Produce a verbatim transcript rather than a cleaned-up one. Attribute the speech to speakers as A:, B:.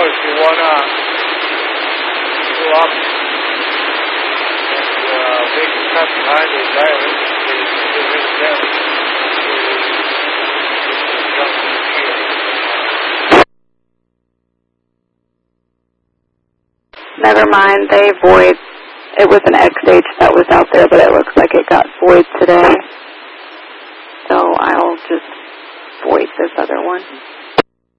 A: if you want to go up and uh, make a cut behind the dial, they hit them.
B: Never mind, they void. It was an X H that was out there, but it looks like it got void today. So I'll just void this other one.